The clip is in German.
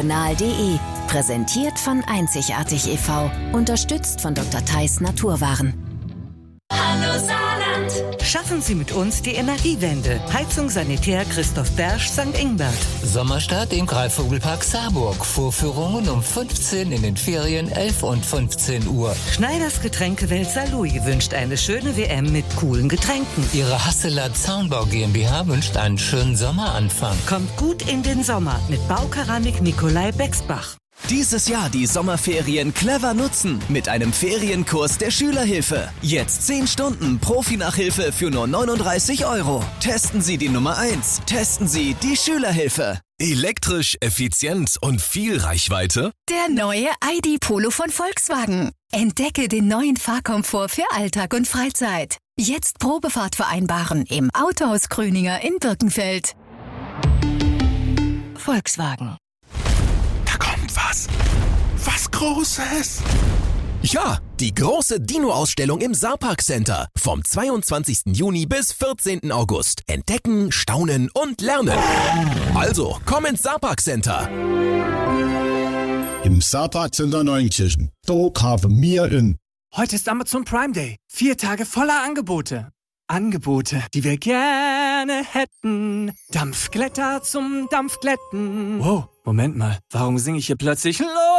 regional.de. Präsentiert von Einzigartig e.V. Unterstützt von Dr. Theis Naturwaren. Hallo Saarland! Schaffen Sie mit uns die Energiewende. Heizung Sanitär Christoph Bersch, St. Ingbert. Sommerstart im Greifvogelpark Saarburg. Vorführungen um 15 in den Ferien, 11 und 15 Uhr. Schneiders Getränkewelt Saarlouis wünscht eine schöne WM mit coolen Getränken. Ihre Hasseler Zaunbau GmbH wünscht einen schönen Sommeranfang. Kommt gut in den Sommer mit Baukeramik Nikolai Bexbach. Dieses Jahr die Sommerferien clever nutzen mit einem Ferienkurs der Schülerhilfe. Jetzt 10 Stunden Profi-Nachhilfe für nur 39 €. Testen Sie die Nummer 1. Testen Sie die Schülerhilfe. Elektrisch, effizient und viel Reichweite? Der neue ID Polo von Volkswagen. Entdecke den neuen Fahrkomfort für Alltag und Freizeit. Jetzt Probefahrt vereinbaren im Autohaus Gröninger in Birkenfeld. Volkswagen. Was Großes? Ja, die große Dino-Ausstellung im Saarpark Center. Vom 22. Juni bis 14. August. Entdecken, staunen und lernen. Also, komm ins Saarpark Center. Im Saarpark Center Neunkirchen. Da kaufen wir in. Heute ist Amazon Prime Day. 4 Tage voller Angebote. Angebote, die wir gerne hätten. Dampfglätter zum Dampfglätten. Wow, Moment mal. Warum singe ich hier plötzlich los?